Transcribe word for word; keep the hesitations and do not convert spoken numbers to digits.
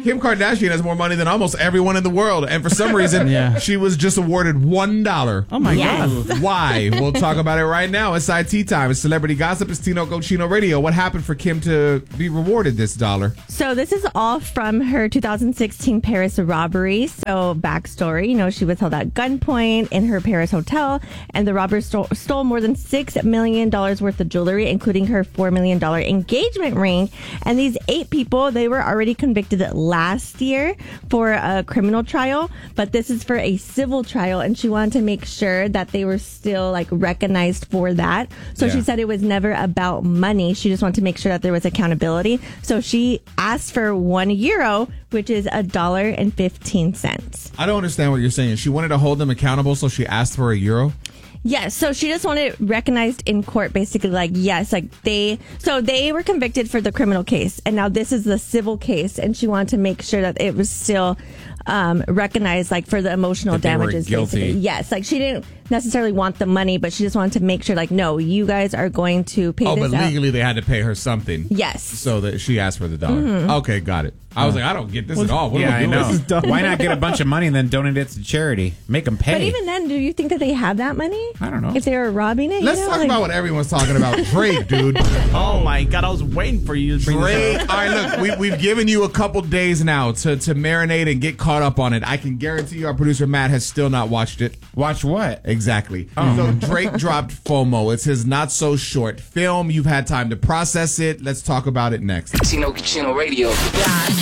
Kim Kardashian has more money than almost everyone in the world, and for some reason, yeah. she was just awarded one dollar. Oh my Yes. God! Why? We'll talk about it right now. It's I T time. It's Celebrity Gossip. It's Tino Cochino Radio. What happened for Kim to be rewarded this dollar? So this is all from her two thousand sixteen Paris robbery. So backstory, you know, she was held at gunpoint in her Paris hotel, and the robbers stole, stole more than six million dollars worth of jewelry, including her four million dollars engagement ring. And these eight people, they were already convicted last year for a criminal trial, but this is for a civil trial, and she wanted to make sure that they were still like recognized for that. So Yeah. she said it was never about money. She just wanted to make sure that there was accountability. So she asked for one euro, which is a dollar and fifteen cents. I don't understand what you're saying. She wanted to hold them accountable, so she asked for a euro? Yes, so she just wanted it recognized in court, basically, like, yes, like they, so they were convicted for the criminal case, and now this is the civil case, and she wanted to make sure that it was still um, recognized, like, for the emotional That they were damages, guilty. basically. Yes, like, she didn't necessarily want the money, but she just wanted to make sure, like, no, you guys are going to pay Oh, this but out. legally they had to pay her something. Yes. So that she asked for the dollar. Mm-hmm. Okay, got it. I was like, I don't get this at all. What Yeah, are we I doing? know. This is dumb. Why not get a bunch of money and then donate it to charity? Make them pay. But even then, do you think that they have that money? I don't know. If they were robbing it? Let's you know? talk like, about what everyone's talking about. Drake, dude. Oh my God! I was waiting for you to bring Drake. this All right, look, we, we've given you a couple days now to, to marinate and get caught up on it. I can guarantee you our producer Matt has still not watched it. Watch what? Exactly. So Drake dropped FOMO. It's his not so short film. You've had time to process it. Let's talk about it next. Tino Cochino Radio.